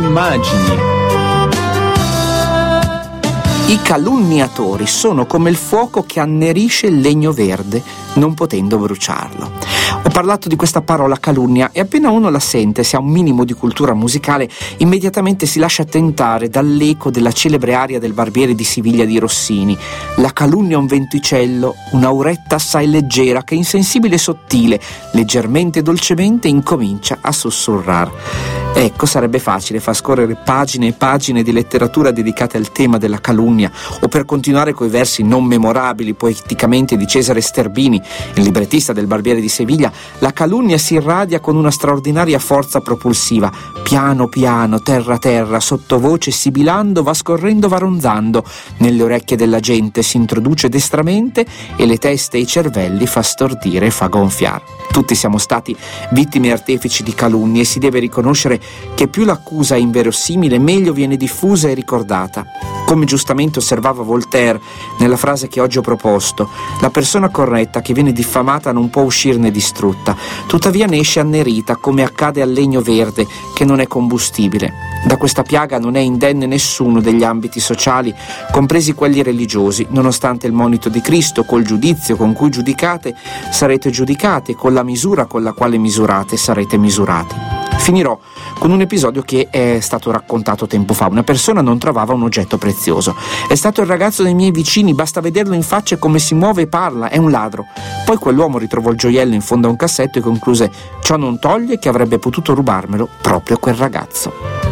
immagini. I calunniatori sono come il fuoco che annerisce il legno verde, non potendo bruciarlo. Ho parlato di questa parola calunnia e appena uno la sente, se ha un minimo di cultura musicale, immediatamente si lascia tentare dall'eco della celebre aria del Barbiere di Siviglia di Rossini. La calunnia è un venticello, un'auretta assai leggera che insensibile e sottile, leggermente e dolcemente incomincia a sussurrar. Ecco, sarebbe facile far scorrere pagine e pagine di letteratura dedicate al tema della calunnia, o per continuare coi versi non memorabili poeticamente di Cesare Sterbini, il librettista del Barbiere di Siviglia, la calunnia si irradia con una straordinaria forza propulsiva. Piano piano, terra terra, sottovoce, sibilando, va scorrendo, va ronzando, nelle orecchie della gente si introduce destramente e le teste e i cervelli fa stordire e fa gonfiare. Tutti siamo stati vittime e artefici di calunnie e si deve riconoscere che più l'accusa è inverosimile, meglio viene diffusa e ricordata. Come giustamente osservava Voltaire nella frase che oggi ho proposto, la persona corretta che viene diffamata non può uscirne distrutta, tuttavia ne esce annerita, come accade al legno verde che non è combustibile. Da questa piaga non è indenne nessuno degli ambiti sociali, compresi quelli religiosi, nonostante il monito di Cristo: col giudizio con cui giudicate sarete giudicati, con la misura con la quale misurate sarete misurati. Finirò con un episodio che è stato raccontato tempo fa. Una persona non trovava un oggetto prezioso. È stato il ragazzo dei miei vicini, basta vederlo in faccia e come si muove e parla, è un ladro. Poi quell'uomo ritrovò il gioiello in fondo a un cassetto e concluse: ciò non toglie che avrebbe potuto rubarmelo proprio quel ragazzo.